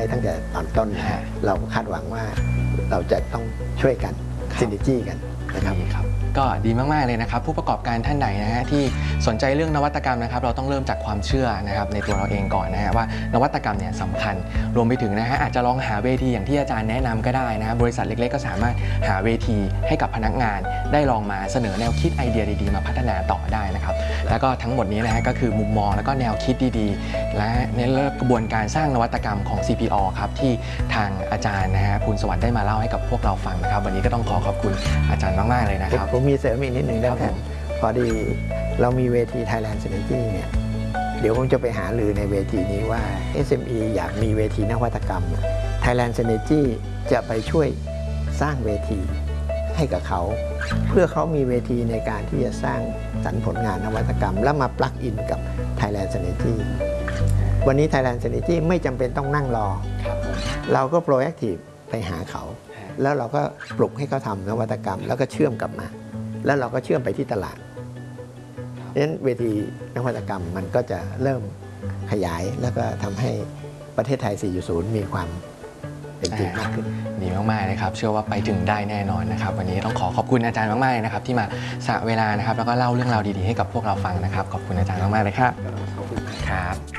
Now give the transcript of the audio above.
ตั้งแต่ตอนต้นนะเราก็คาดหวังว่าเราจะต้องช่วยกันซินดิจี้กันนะครับก็ดีมากๆเลยนะครับผู้ประกอบการท่านไหนนะฮะที่สนใจเรื่องนวัตกรรมนะครับเราต้องเริ่มจากความเชื่อนะครับในตัวเราเองก่อนนะฮะว่านวัตกรรมเนี่ยสำคัญรวมไปถึงนะฮะอาจจะลองหาเวทีอย่างที่อาจารย์แนะนำก็ได้นะบริษัทเล็กๆก็สามารถหาเวทีให้กับพนักงานได้ลองมาเสนอแนวคิดไอเดียดีๆมาพัฒนาต่อได้นะครับแล้วก็ทั้งหมดนี้นะฮะก็คือมุมมองแล้วก็แนวคิดดีๆและในกระบวนการสร้างนวัตกรรมของ CPO ครับที่ทางอาจารย์นะฮะภูลสวัสดิ์ได้มาเล่าให้กับพวกเราฟังนะครับวันนี้ก็ต้องขอบคุณอาจารย์มากๆเลยนะครับผมมีเสริมอีกนิดนึงได้ครับพอดีเรามีเวที Thailand Synergy เนี่ยเดี๋ยวผมจะไปหาลือในเวทีนี้ว่า SME อยากมีเวทีนวัตกรรม Thailand Synergy จะไปช่วยสร้างเวทีให้กับเขาเพื่อเขามีเวทีในการที่จะสร้างสรรค์ผลงานนวัตกรรมแล้วมาปลักอินกับ Thailand Synergy วันนี้ Thailand Synergy ไม่จำเป็นต้องนั่งรอเราก็ proactive ไปหาเขาแล้วเราก็ปลุกให้เขาทำนวัตกรรมแล้วก็เชื่อมกลับมาแล้วเราก็เชื่อมไปที่ตลาดดังนั้นเวทีนวัตกรรมมันก็จะเริ่มขยายแล้วก็ทำให้ประเทศไทย 4.0 มีความเป็นจริงมากขึ้นดีมากๆเลยครับเชื่อว่าไปถึงได้แน่นอนนะครับวันนี้ต้องขอบคุณอาจารย์มากๆเลยนะครับที่มาสละเวลานะครับแล้วก็เล่าเรื่องราวดีๆให้กับพวกเราฟังนะครับขอบคุณอาจารย์มากๆเลยครับขอบคุณครับ